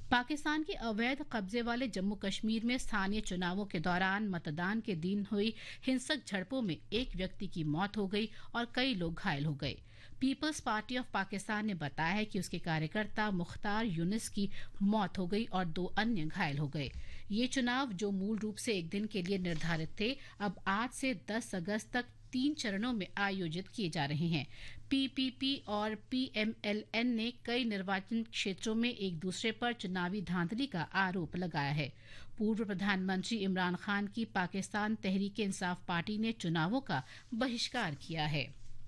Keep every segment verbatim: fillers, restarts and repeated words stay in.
पाकिस्तान के अवैध कब्जे वाले जम्मू कश्मीर में स्थानीय चुनावों के दौरान मतदान के दिन हुई हिंसक झड़पों में एक व्यक्ति की मौत हो गई और कई लोग घायल हो गए। पीपल्स पार्टी ऑफ पाकिस्तान ने बताया है कि उसके कार्यकर्ता मुख्तार यूनिस की मौत हो गई और दो अन्य घायल हो गए। ये चुनाव जो मूल रूप से एक दिन के लिए निर्धारित थे, अब आज से दस अगस्त तक तीन चरणों में आयोजित किए जा रहे हैं। पीपीपी और पीएमएलएन ने कई निर्वाचन क्षेत्रों में एक दूसरे पर चुनावी धांधली का आरोप लगाया है। पूर्व प्रधानमंत्री इमरान खान की पाकिस्तान तहरीक इंसाफ पार्टी ने चुनावों का बहिष्कार किया है।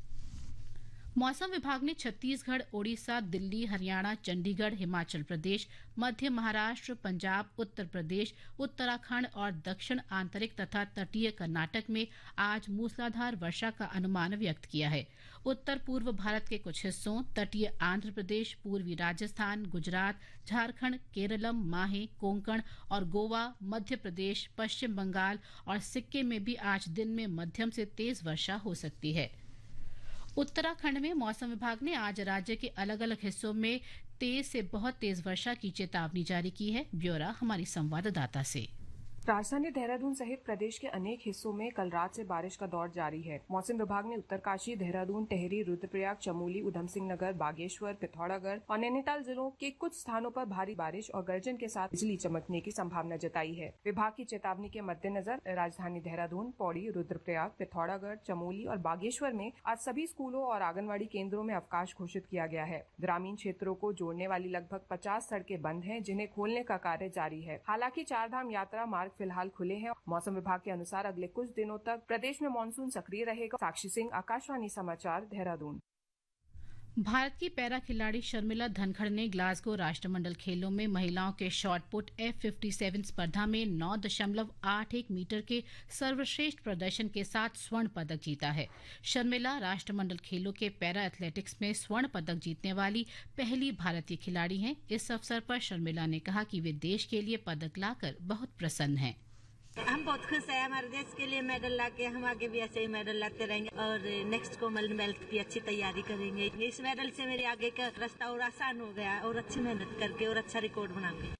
मौसम विभाग ने छत्तीसगढ़, ओडिशा, दिल्ली, हरियाणा, चंडीगढ़, हिमाचल प्रदेश, मध्य महाराष्ट्र, पंजाब, उत्तर प्रदेश, उत्तराखंड और दक्षिण आंतरिक तथा तटीय कर्नाटक में आज मूसलाधार वर्षा का अनुमान व्यक्त किया है। उत्तर पूर्व भारत के कुछ हिस्सों, तटीय आंध्र प्रदेश, पूर्वी राजस्थान, गुजरात, झारखंड, केरलम, माहे, कोंकण और गोवा, मध्य प्रदेश, पश्चिम बंगाल और सिक्किम में भी आज दिन में मध्यम से तेज वर्षा हो सकती है। उत्तराखंड में मौसम विभाग ने आज राज्य के अलग अलग हिस्सों में तेज से बहुत तेज वर्षा की चेतावनी जारी की है। ब्यौरा हमारी संवाददाता से। राजधानी देहरादून सहित प्रदेश के अनेक हिस्सों में कल रात से बारिश का दौर जारी है। मौसम विभाग ने उत्तरकाशी, देहरादून, टेहरी, रुद्रप्रयाग, चमोली, उधम सिंह नगर, बागेश्वर, पिथौरागढ़ और नैनीताल जिलों के कुछ स्थानों पर भारी बारिश और गर्जन के साथ बिजली चमकने की संभावना जताई है। विभाग की चेतावनी के मद्देनजर राजधानी देहरादून, पौड़ी, रुद्रप्रयाग, पिथौरागढ़, चमोली और बागेश्वर में आज सभी स्कूलों और आंगनबाड़ी केंद्रों में अवकाश घोषित किया गया है। ग्रामीण क्षेत्रों को जोड़ने वाली लगभग पचास सड़कें बंद हैं, जिन्हें खोलने का कार्य जारी है। हालांकि चारधाम यात्रा मार्ग फिलहाल खुले हैं। मौसम विभाग के अनुसार अगले कुछ दिनों तक प्रदेश में मानसून सक्रिय रहेगा। साक्षी सिंह, आकाशवाणी समाचार, देहरादून। भारत की पैरा खिलाड़ी शर्मिला धनखड़ ने ग्लासगो राष्ट्रमंडल खेलों में महिलाओं के शॉटपुट एफ सत्तावन स्पर्धा में नौ दशमलव आठ एक मीटर के सर्वश्रेष्ठ प्रदर्शन के साथ स्वर्ण पदक जीता है। शर्मिला राष्ट्रमंडल खेलों के पैरा एथलेटिक्स में स्वर्ण पदक जीतने वाली पहली भारतीय खिलाड़ी हैं। इस अवसर पर शर्मिला ने कहा कि वे देश के लिए पदक लाकर बहुत प्रसन्न हैं। हम बहुत खुश हैं, हमारे देश के लिए मेडल लाके हम आगे भी ऐसे ही मेडल लाते रहेंगे और नेक्स्ट कॉमनवेल्थ की अच्छी तैयारी करेंगे। इस मेडल से मेरे आगे का रास्ता और आसान हो गया और अच्छी मेहनत करके और अच्छा रिकॉर्ड बनाएंगे।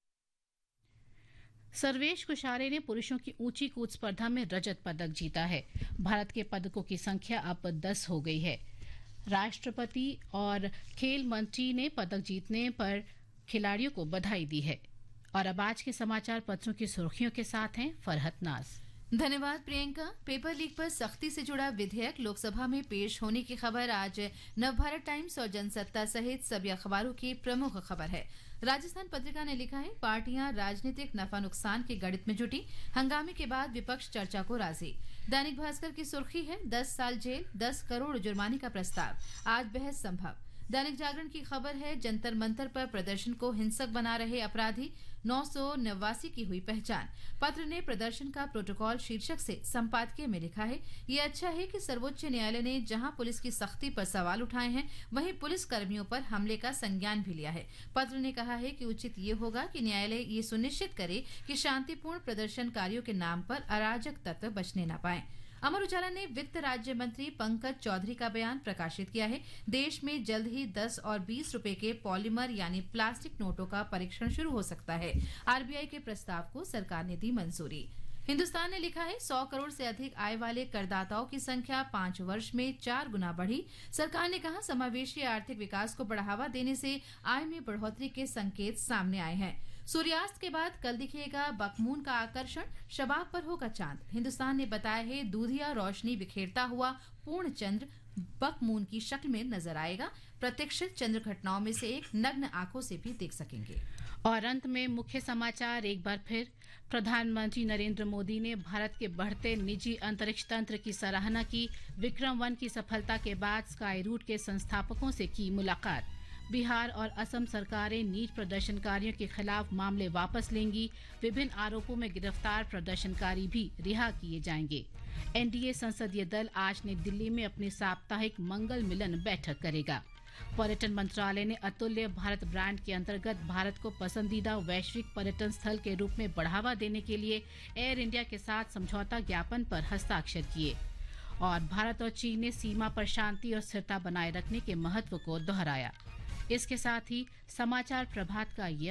सर्वेश कुशारे ने पुरुषों की ऊंची कूद स्पर्धा में रजत पदक जीता है। भारत के पदकों की संख्या अब दस हो गई है। राष्ट्रपति और खेल मंत्री ने पदक जीतने पर खिलाड़ियों को बधाई दी है। और अब आज के समाचार पत्रों की सुर्खियों के साथ हैं फरहत नाज। धन्यवाद प्रियंका। पेपर लीक पर सख्ती से जुड़ा विधेयक लोकसभा में पेश होने की खबर आज नवभारत टाइम्स और जनसत्ता सहित सभी अखबारों की प्रमुख खबर है। राजस्थान पत्रिका ने लिखा है, पार्टियां राजनीतिक नफा नुकसान के गणित में जुटी, हंगामे के बाद विपक्ष चर्चा को राजी। दैनिक भास्कर की सुर्खी है, दस साल जेल, दस करोड़ जुर्माने का प्रस्ताव, आज बहस संभव। दैनिक जागरण की खबर है, जंतर मंतर पर प्रदर्शन को हिंसक बना रहे अपराधी, नौ सौ नवासी की हुई पहचान। पत्र ने प्रदर्शन का प्रोटोकॉल शीर्षक से संपादकीय में लिखा है, ये अच्छा है कि सर्वोच्च न्यायालय ने जहां पुलिस की सख्ती पर सवाल उठाए हैं, वहीं पुलिस कर्मियों पर हमले का संज्ञान भी लिया है। पत्र ने कहा है कि उचित ये होगा कि न्यायालय ये सुनिश्चित करे कि शांतिपूर्ण प्रदर्शनकारियों के नाम पर अराजक तत्व बचने न पाए। अमर उजाला ने वित्त राज्य मंत्री पंकज चौधरी का बयान प्रकाशित किया है, देश में जल्द ही दस और बीस रुपए के पॉलीमर यानी प्लास्टिक नोटों का परीक्षण शुरू हो सकता है। आरबीआई के प्रस्ताव को सरकार ने दी मंजूरी। हिंदुस्तान ने लिखा है, सौ करोड़ से अधिक आय वाले करदाताओं की संख्या पांच वर्ष में चार गुना बढ़ी। सरकार ने कहा, समावेशी आर्थिक विकास को बढ़ावा देने से आय में बढ़ोतरी के संकेत सामने आए हैं। सूर्यास्त के बाद कल दिखेगा बकमून का आकर्षण, शबाब पर होगा चांद। हिंदुस्तान ने बताया है, दूधिया रोशनी बिखेरता हुआ पूर्ण चंद्र बकमून की शक्ल में नजर आएगा। प्रत्यक्षित चंद्र घटनाओं में से एक नग्न आंखों से भी देख सकेंगे। और अंत में मुख्य समाचार एक बार फिर। प्रधानमंत्री नरेंद्र मोदी ने भारत के बढ़ते निजी अंतरिक्ष तंत्र की सराहना की। विक्रम वन की सफलता के बाद स्काई रूट के संस्थापकों से की मुलाकात। बिहार और असम सरकारें नीट प्रदर्शनकारियों के खिलाफ मामले वापस लेंगी। विभिन्न आरोपों में गिरफ्तार प्रदर्शनकारी भी रिहा किए जाएंगे। एनडीए संसदीय दल आज नई दिल्ली में अपनी साप्ताहिक मंगल मिलन बैठक करेगा। पर्यटन मंत्रालय ने अतुल्य भारत ब्रांड के अंतर्गत भारत को पसंदीदा वैश्विक पर्यटन स्थल के रूप में बढ़ावा देने के लिए एयर इंडिया के साथ समझौता ज्ञापन पर हस्ताक्षर किए। और भारत और चीन ने सीमा पर शांति और स्थिरता बनाए रखने के महत्व को दोहराया। इसके साथ ही समाचार प्रभात का ये